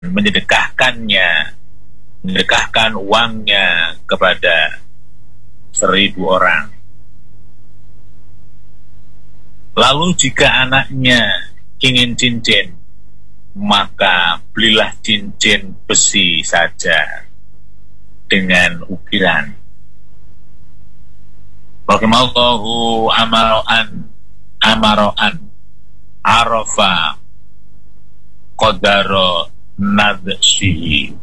menyedekahkan uangnya kepada 1.000 orang. Lalu jika anaknya ingin cincin, maka belilah cincin besi saja dengan ukiran. Rahimallahu amaro'an arafa qadaro nadsihi.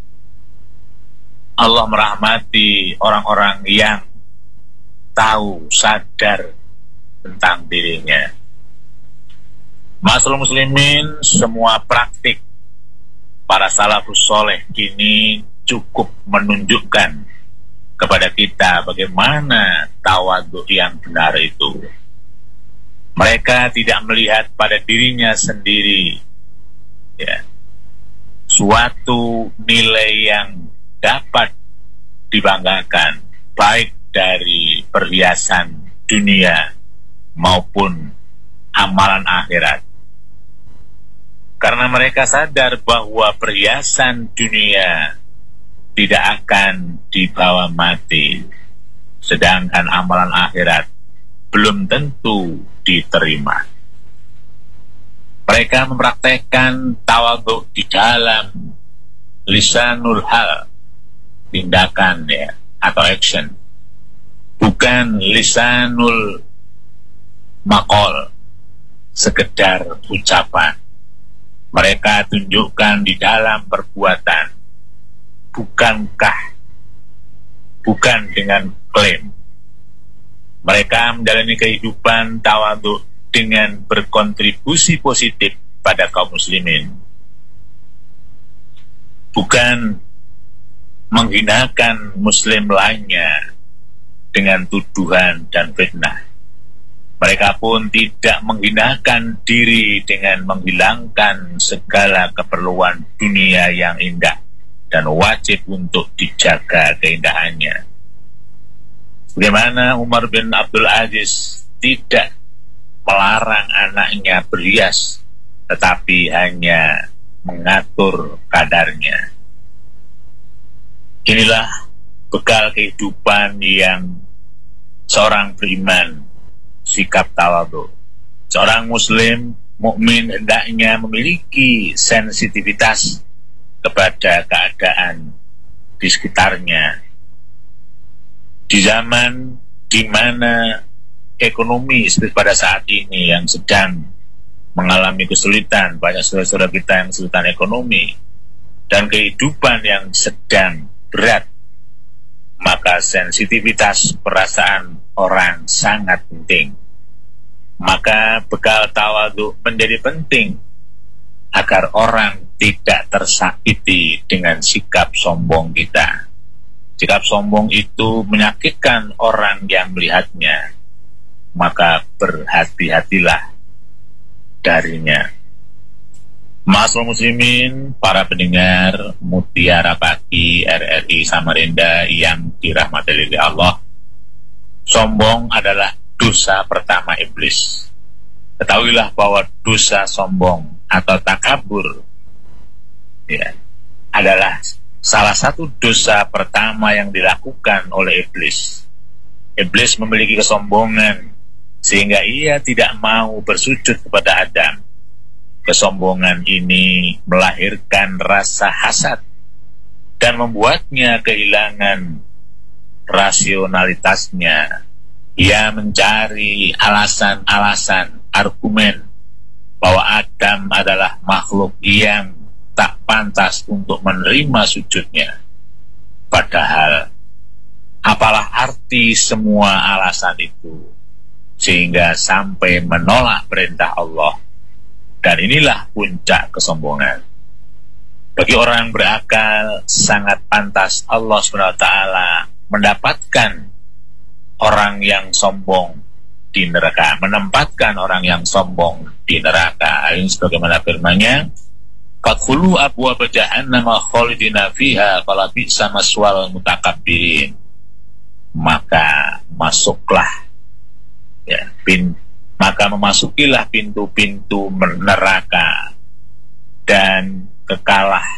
Allah merahmati orang-orang yang tahu, sadar tentang dirinya. Ma'asyiral muslimin, semua praktik para salafus soleh kini cukup menunjukkan kepada kita bagaimana tawadhu yang benar itu. Mereka tidak melihat pada dirinya sendiri suatu nilai yang dapat dibanggakan, baik dari perhiasan dunia maupun amalan akhirat. Karena mereka sadar bahwa perhiasan dunia tidak akan dibawa mati, sedangkan amalan akhirat belum tentu diterima. Mereka mempraktekkan tawadhu di dalam lisanul hal, tindakan atau action, bukan lisanul maqal, sekedar ucapan. Mereka tunjukkan di dalam perbuatan, bukan dengan klaim. Mereka menjalani kehidupan tawadhu dengan berkontribusi positif pada kaum muslimin, bukan menghinakan muslim lainnya dengan tuduhan dan fitnah. Mereka pun tidak menghinakan diri dengan menghilangkan segala keperluan dunia yang indah dan wajib untuk dijaga keindahannya. Bagaimana Umar bin Abdul Aziz tidak melarang anaknya berhias, tetapi hanya mengatur kadarnya. Inilah bekal kehidupan yang seorang beriman, sikap tawadhu. Seorang muslim mukmin hendaknya memiliki sensitivitas kepada keadaan di sekitarnya. Di zaman di mana ekonomi seperti pada saat ini yang sedang mengalami kesulitan, banyak saudara-saudara kita yang kesulitan ekonomi, dan kehidupan yang sedang berat, maka sensitivitas perasaan orang sangat penting. Maka bekal tawadhu menjadi penting agar orang tidak tersakiti dengan sikap sombong kita. Sikap sombong itu menyakitkan orang yang melihatnya, maka berhati-hatilah darinya. Ma'asyiral muslimin, para pendengar Mutiara Pagi RRI Samarinda yang dirahmati oleh Allah, sombong adalah dosa pertama iblis. Ketahuilah bahwa dosa sombong atau takabur adalah salah satu dosa pertama yang dilakukan oleh iblis. Iblis memiliki kesombongan sehingga ia tidak mau bersujud kepada Adam. Kesombongan ini melahirkan rasa hasad dan membuatnya kehilangan rasionalitasnya. Ia mencari alasan-alasan, argumen bahwa Adam adalah makhluk yang tak pantas untuk menerima sujudnya. Padahal, apalah arti semua alasan itu, sehingga sampai menolak perintah Allah. Dan inilah puncak kesombongan. Bagi orang yang berakal, sangat pantas Allah SWT mendapatkan orang yang sombong di neraka, menempatkan orang yang sombong di neraka. Ini sebagaimana firman-Nya, "Fadkhulu abwaaba jahannam khalidina fiha fala bi'sa maswal mutakabbirin." Maka masuklah maka memasukilah pintu-pintu neraka, dan kekalah